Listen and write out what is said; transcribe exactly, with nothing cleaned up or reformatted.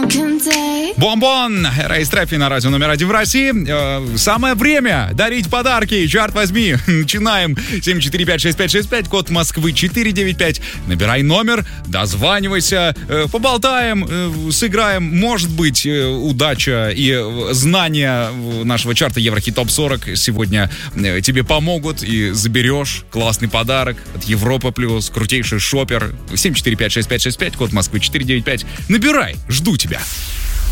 Бомбон! Рейс Трефи на радио номер один в России. Э, самое время дарить подарки. Черт возьми. Начинаем. семь четыре пять шесть пять шесть пять, код Москвы четыре девять пять. Набирай номер, дозванивайся, э, поболтаем, э, сыграем. Может быть, э, удача и знания нашего чарта Еврохит Топ сорок сегодня э, тебе помогут и заберешь классный подарок от Европа Плюс, крутейший шопер. семь четыре пять шесть пять шесть пять, код Москвы четыре девять пять. Набирай, жду тебя.